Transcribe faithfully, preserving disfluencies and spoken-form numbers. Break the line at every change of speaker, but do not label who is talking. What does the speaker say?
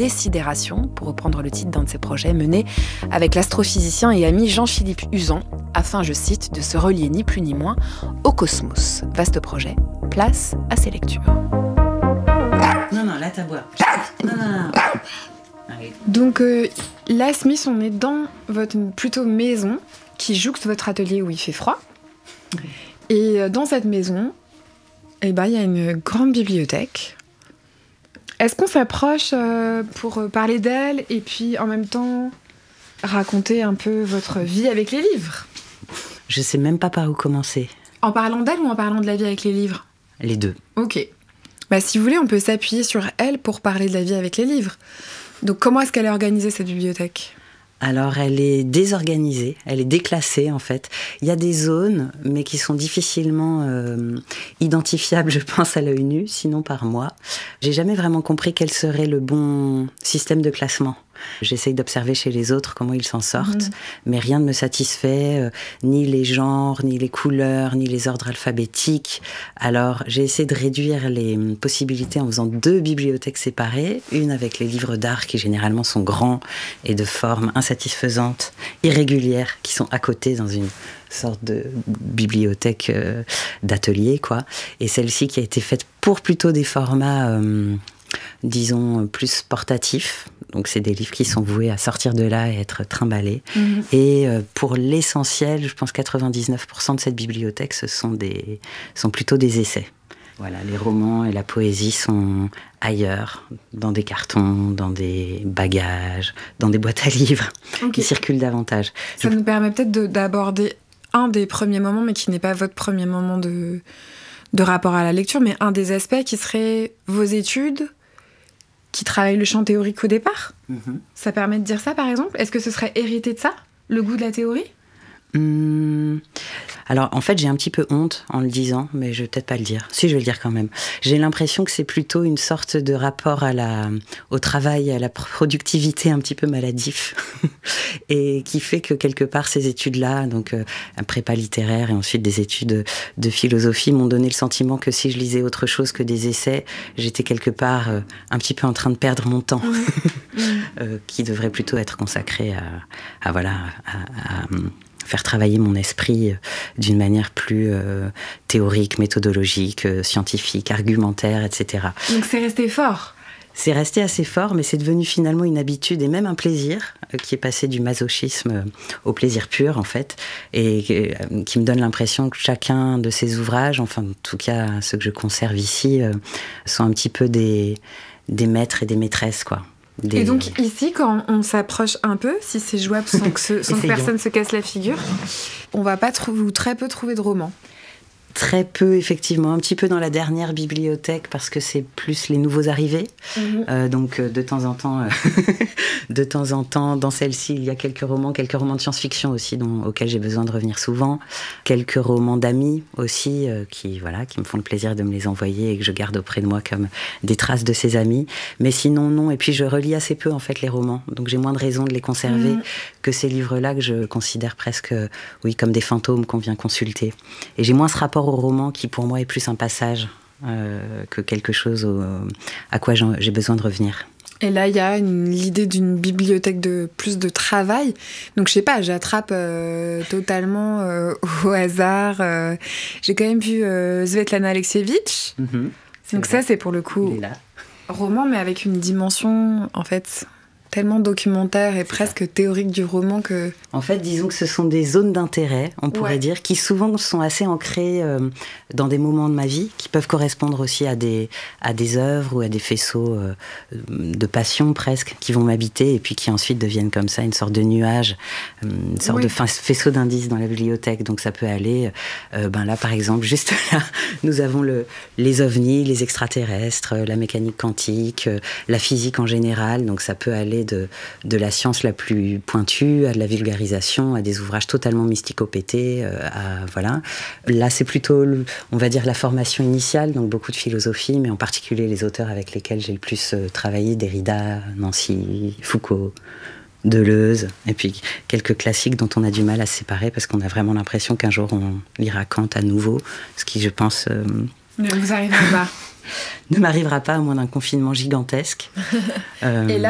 Décidération, pour reprendre le titre d'un de ses projets, mené avec l'astrophysicien et ami Jean-Philippe Uzan, afin, je cite, de se relier ni plus ni moins au cosmos. Vaste projet, place à ses lectures.
Non, non, là, t'as boire. Non, non, non. Allez.
Donc euh, là, Smith, on est dans votre plutôt maison qui jouxte votre atelier où il fait froid. Et euh, dans cette maison, eh ben, il y a une grande bibliothèque. Est-ce qu'on s'approche euh, pour parler d'elle et puis en même temps raconter un peu votre vie avec les livres ?
Je sais même pas par où commencer.
En parlant d'elle ou en parlant de la vie avec les livres ?
Les deux.
Ok. Bah, si vous voulez, on peut s'appuyer sur elle pour parler de la vie avec les livres. Donc comment est-ce qu'elle est organisée, cette bibliothèque ?
Alors, elle est désorganisée, elle est déclassée en fait. Il y a des zones, mais qui sont difficilement euh, identifiables, je pense, à l'œil nu, sinon par moi. J'ai jamais vraiment compris quel serait le bon système de classement. J'essaye d'observer chez les autres comment ils s'en sortent, mmh. mais rien ne me satisfait, euh, ni les genres, ni les couleurs, ni les ordres alphabétiques. Alors, j'ai essayé de réduire les possibilités en faisant deux bibliothèques séparées, une avec les livres d'art qui généralement sont grands et de forme insatisfaisante, irrégulière, qui sont à côté dans une sorte de bibliothèque euh, d'atelier, quoi. Et celle-ci qui a été faite pour plutôt des formats... Euh, disons, plus portatifs. Donc, c'est des livres qui sont voués à sortir de là et être trimballés. Mmh. Et euh, pour l'essentiel, je pense quatre-vingt-dix-neuf pour cent de cette bibliothèque, ce sont, des, sont plutôt des essais. Voilà, les romans et la poésie sont ailleurs, dans des cartons, dans des bagages, dans des boîtes à livres, okay. qui circulent davantage.
Ça
je...
nous permet peut-être de, d'aborder un des premiers moments, mais qui n'est pas votre premier moment de, de rapport à la lecture, mais un des aspects qui serait vos études, qui travaille le champ théorique au départ. Mm-hmm. Ça permet de dire ça, par exemple ? Est-ce que ce serait hérité de ça, le goût de la théorie ?
Hum, alors, en fait, j'ai un petit peu honte en le disant, mais je vais peut-être pas le dire. Si, je vais le dire quand même. J'ai l'impression que c'est plutôt une sorte de rapport à la, au travail, à la productivité un petit peu maladif, et qui fait que quelque part, ces études-là, donc euh, un prépa littéraire et ensuite des études de philosophie, m'ont donné le sentiment que si je lisais autre chose que des essais, j'étais quelque part euh, un petit peu en train de perdre mon temps, mmh. euh, qui devrait plutôt être consacré à, à voilà, à, à, à faire travailler mon esprit d'une manière plus euh, théorique, méthodologique, euh, scientifique, argumentaire, et cetera.
Donc c'est resté fort ?
C'est resté assez fort, mais c'est devenu finalement une habitude et même un plaisir euh, qui est passé du masochisme euh, au plaisir pur, en fait, et euh, qui me donne l'impression que chacun de ces ouvrages, enfin en tout cas ceux que je conserve ici, euh, sont un petit peu des, des maîtres et des maîtresses, quoi. Des...
Et donc ici, quand on s'approche un peu, si c'est jouable sans que, ce, sans que personne se casse la figure, on va pas trouver, ou très peu trouver de romans.
Très peu, effectivement. Un petit peu dans la dernière bibliothèque, parce que c'est plus les nouveaux arrivés. Mmh. Euh, donc, de temps en temps, euh, de temps en temps, dans celle-ci, il y a quelques romans, quelques romans de science-fiction aussi, dont, auxquels j'ai besoin de revenir souvent. Quelques romans d'amis aussi, euh, qui, voilà, qui me font le plaisir de me les envoyer et que je garde auprès de moi comme des traces de ces amis. Mais sinon, non. Et puis, je relis assez peu, en fait, les romans. Donc, j'ai moins de raisons de les conserver mmh. que ces livres-là que je considère presque, oui, comme des fantômes qu'on vient consulter. Et j'ai moins ce rapport au roman qui pour moi est plus un passage euh, que quelque chose au, à quoi j'ai besoin de revenir.
Et là, il y a une, l'idée d'une bibliothèque de plus de travail. Donc, je sais pas, j'attrape euh, totalement euh, au hasard. Euh, j'ai quand même vu euh, Svetlana Alexievitch. Mm-hmm, Donc vrai. Ça, c'est pour le coup roman, mais avec une dimension, en fait, tellement documentaire et presque théorique du roman que...
En fait, disons que ce sont des zones d'intérêt, on pourrait ouais. dire, qui souvent sont assez ancrées euh, dans des moments de ma vie, qui peuvent correspondre aussi à des, à des œuvres ou à des faisceaux euh, de passion presque, qui vont m'habiter et puis qui ensuite deviennent comme ça une sorte de nuage, une sorte oui. de faisceau d'indices dans la bibliothèque. Donc ça peut aller, euh, ben là par exemple, juste là, nous avons le, les ovnis, les extraterrestres, la mécanique quantique, la physique en général, donc ça peut aller De, de la science la plus pointue à de la vulgarisation, à des ouvrages totalement mysticopétés, euh, à, voilà. Là, c'est plutôt, on va dire, la formation initiale, donc beaucoup de philosophie, mais en particulier les auteurs avec lesquels j'ai le plus euh, travaillé, Derrida, Nancy, Foucault, Deleuze, et puis quelques classiques dont on a du mal à se séparer parce qu'on a vraiment l'impression qu'un jour on lira Kant à nouveau, ce qui, je pense... Euh,
ne vous arrivera pas.
ne m'arrivera pas à moins d'un confinement gigantesque. euh,
Et là,